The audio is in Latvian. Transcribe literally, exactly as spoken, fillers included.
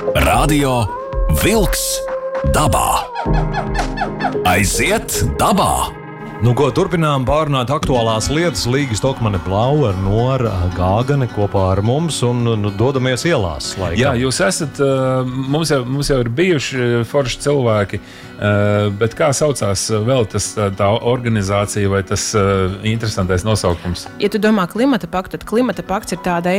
Radio Vilks dabā. Aiziet dabā! Nu, ko turpinām pārunāt aktuālās lietas. Līga Stokmane Blau ar Noru Gāgani kopā ar mums un nu, dodamies ielās. Laikam. Jā, jūs esat, mums jau, mums jau ir bijuši forši cilvēki, bet kā saucās vēl tas, tā organizācija vai tas interesantais nosaukums? Ja tu domā klimata paktu, tad klimata pakts ir tāda